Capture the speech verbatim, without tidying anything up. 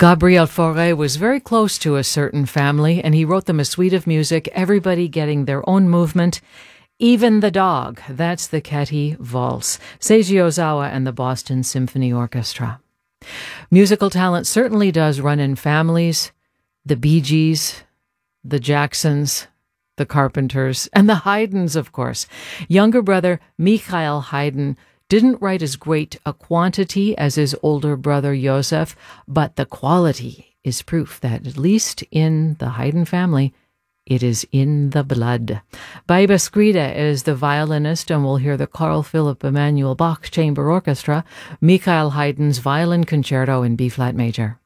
Gabriel Fauré was very close to a certain family, and he wrote them a suite of music, everybody getting their own movement. Even the Dog, that's the Ketty Valse, Seiji Ozawa and the Boston Symphony Orchestra. Musical talent certainly does run in families. The Bee Gees, the Jacksons, the Carpenters, and the Haydns, of course. Younger brother Michael Haydn didn't write as great a quantity as his older brother Joseph, but the quality is proof that, at least in the Haydn family, it is in the blood. Baiba Skride is the violinist, and we'll hear the Carl Philipp Emanuel Bach Chamber Orchestra, Michael Haydn's Violin Concerto in B-flat major.